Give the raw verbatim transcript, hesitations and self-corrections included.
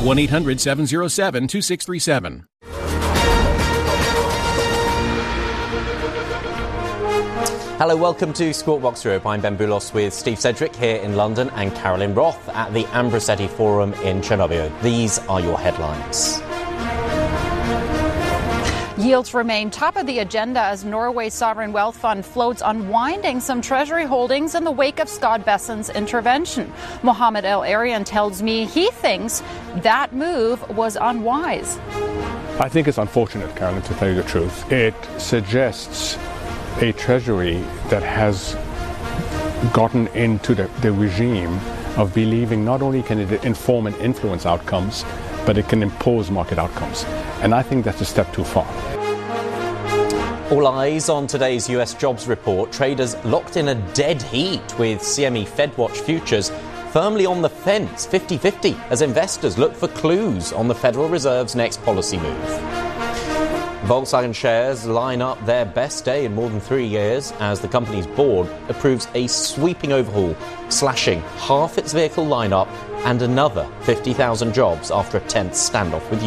one eight hundred seven oh seven two six three seven. Hello, welcome to Squawk Box Europe. I'm Ben Boulos with Steve Sedgwick here in London and Carolyn Roth at the Ambrosetti Forum in Czernowia. These are your headlines. Yields remain top of the agenda as Norway's sovereign wealth fund floats unwinding some treasury holdings in the wake of Scott Bessen's intervention. Mohammed El Arian tells me he thinks that move was unwise. I think it's unfortunate, Carolyn, to tell you the truth. It suggests a treasury that has gotten into the, the regime of believing not only can it inform and influence outcomes, but it can impose market outcomes. And I think that's a step too far. All eyes on today's U S jobs report. Traders locked in a dead heat with C M E FedWatch futures firmly on the fence, fifty-fifty, as investors look for clues on the Federal Reserve's next policy move. Volkswagen shares line up their best day in more than three years as the company's board approves a sweeping overhaul, slashing half its vehicle lineup and another fifty thousand jobs after a tense standoff with